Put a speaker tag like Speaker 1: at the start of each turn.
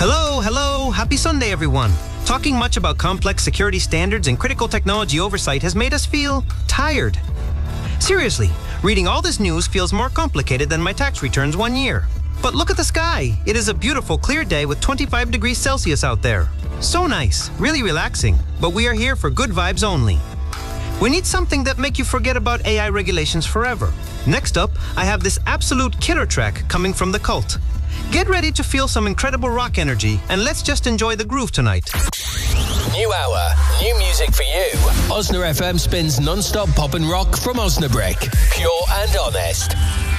Speaker 1: Hello, happy Sunday everyone. Talking much about complex security standards and critical technology oversight has made us feel tired. Seriously, reading all this news feels more complicated than my tax returns one year. But look at the sky. It is a beautiful, clear day with 25 degrees Celsius out there. So nice, really relaxing, but we are here for good vibes only. We need something that make you forget about AI regulations forever. Next up, I have this absolute killer track coming from The Cult. Get ready to feel some incredible rock energy, and let's just enjoy the groove tonight.
Speaker 2: New hour, new music for you. Osna FM spins non-stop pop and rock from Osnabrück. Pure and honest.